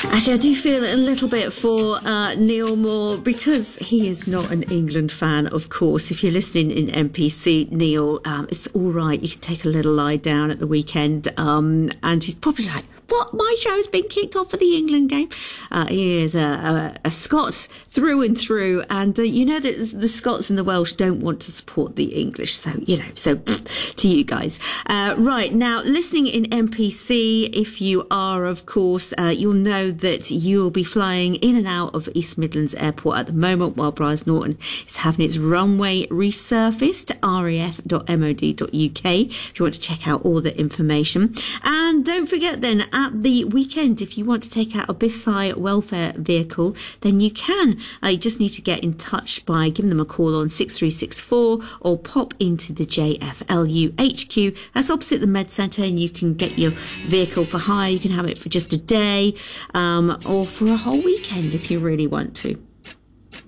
Actually, I do feel a little bit for Neil Moore because he is not an England fan, of course. If you're listening in NPC, Neil, it's all right. You can take a little lie down at the weekend. And he's probably like, what? My show's been kicked off for the England game? He is a Scot through and through. And you know that the Scots and the Welsh don't want to support the English. So, to you guys. Right, now, listening in NPC, if you are, of course, you'll know that you will be flying in and out of East Midlands Airport at the moment while Briars Norton is having its runway resurfaced, raf.mod.uk, if you want to check out all the information. And don't forget then, at the weekend, if you want to take out a BIFSI welfare vehicle, then you can. You just need to get in touch by giving them a call on 6364 or pop into the JFLU HQ. That's opposite the Med Centre, and you can get your vehicle for hire. You can have it for just a day or for a whole weekend if you really want to.